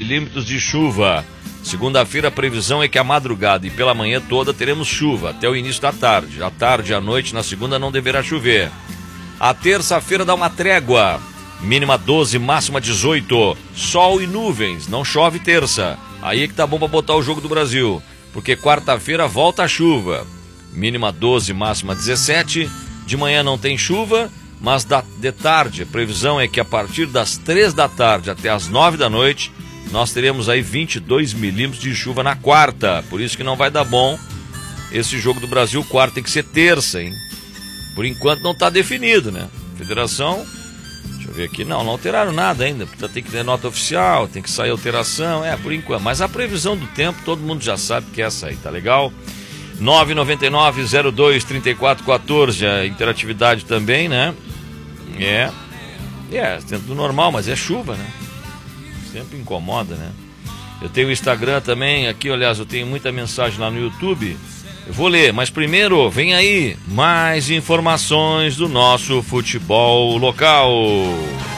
milímetros de chuva. Segunda-feira a previsão é que a madrugada e pela manhã toda teremos chuva, até o início da tarde. À tarde e à noite, na segunda, não deverá chover. A terça-feira dá uma trégua. Mínima 12, máxima 18. Sol e nuvens, não chove terça. Aí é que tá bom pra botar o jogo do Brasil. Porque quarta-feira volta a chuva. Mínima 12, máxima 17. De manhã não tem chuva, mas de tarde, a previsão é que a partir das 3 da tarde até as 9 da noite, nós teremos aí 22 milímetros de chuva na quarta. Por isso que não vai dar bom esse jogo do Brasil. Quarta tem que ser terça, hein? Por enquanto não está definido, né? Federação, deixa eu ver aqui, não alteraram nada ainda. Tem que ter nota oficial, tem que sair alteração, por enquanto. Mas a previsão do tempo, todo mundo já sabe que é essa aí, tá legal? 999-02-3414, a interatividade também, né? Dentro do normal, mas é chuva, né? Sempre incomoda, né? Eu tenho o Instagram também, aqui, aliás, eu tenho muita mensagem lá no YouTube. Eu vou ler, mas primeiro, vem aí mais informações do nosso futebol local.